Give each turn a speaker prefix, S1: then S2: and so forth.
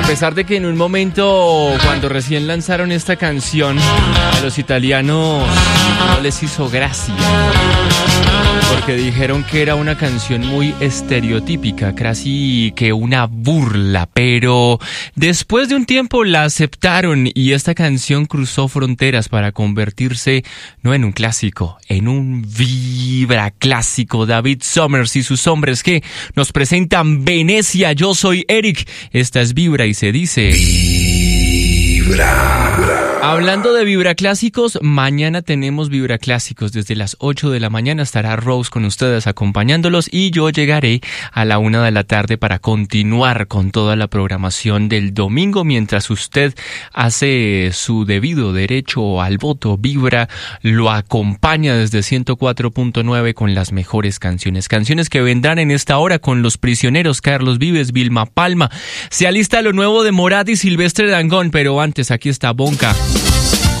S1: pesar de que en un momento, cuando recién lanzaron esta canción, a los italianos no les hizo gracia, porque dijeron que era una canción muy estereotípica, casi que una burla, pero después de un tiempo la aceptaron y esta canción cruzó fronteras para convertirse no en un clásico, en un vibra clásico. David Summers y sus hombres que nos presentan Venecia. Yo soy Eric, esta es Vibra y se dice Vibra. Hablando de Vibra Clásicos, mañana tenemos Vibra Clásicos. Desde las 8 de la mañana estará Rose con ustedes acompañándolos y yo llegaré a la 1 de la tarde para continuar con toda la programación del domingo mientras usted hace su debido derecho al voto. Vibra lo acompaña desde 104.9 con las mejores canciones. Canciones que vendrán en esta hora con Los Prisioneros, Carlos Vives, Vilma Palma. Se alista lo nuevo de Morat y Silvestre Dangond, pero antes aquí está Bonka.